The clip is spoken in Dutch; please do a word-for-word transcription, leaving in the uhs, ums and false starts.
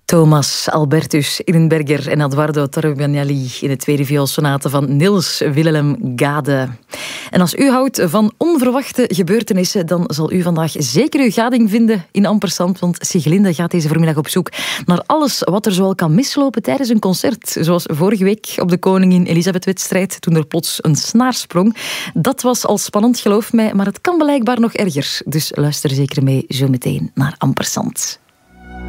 Thomas Albertus Innenberger en Edoardo Torrovianelli in de tweede vioolsonate van Niels Willem Gade. En als u houdt van onverwachte gebeurtenissen, dan zal u vandaag zeker uw gading vinden in Ampersand, want Siglinde gaat deze voormiddag op zoek naar alles wat er zoal kan mislopen tijdens een concert. Zoals vorige week op de Koningin Elisabeth-wedstrijd, toen er plots een snaar sprong. Dat was al spannend, geloof mij, maar het kan blijkbaar nog erger. Dus luister zeker mee zo meteen naar Ampersand.